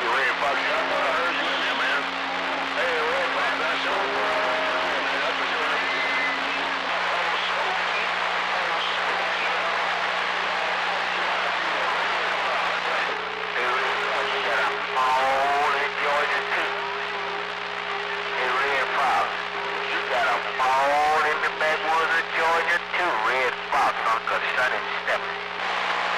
Red Fox, I thought I heard you in there, man. Hey, Red Fox, that's your that's what you heard. Hey, Red Fox, you got a ball in Georgia, too. Hey, Red Fox, you got a ball in the backwoods of Georgia, too. Red Fox, Uncle Sonny.